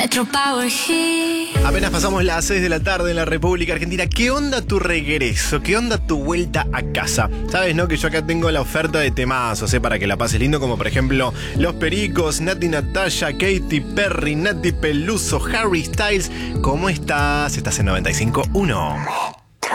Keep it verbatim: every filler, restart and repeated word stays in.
Metro Power Hit. Apenas pasamos las seis de la tarde en la República Argentina. ¿Qué onda tu regreso? ¿Qué onda tu vuelta a casa? Sabes, ¿no? Que yo acá tengo la oferta de temazos, ¿eh? Para que la pases lindo, como por ejemplo Los Pericos, Nati Natasha, Katy Perry, Nati Peluso, Harry Styles. ¿Cómo estás? Estás en noventa y cinco punto uno.